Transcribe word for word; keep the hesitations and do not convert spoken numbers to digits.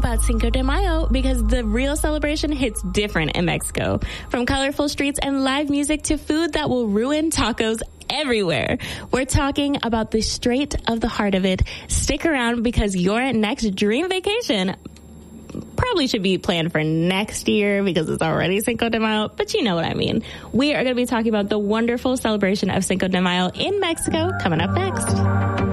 about Cinco de Mayo because the real celebration hits different in Mexico. From colorful streets and live music to food that will ruin tacos everywhere. We're talking about the straight of the heart of it. Stick around because your next dream vacation probably should be planned for next year because it's already Cinco de Mayo, but you know what I mean. We are going to be talking about the wonderful celebration of Cinco de Mayo in Mexico coming up next.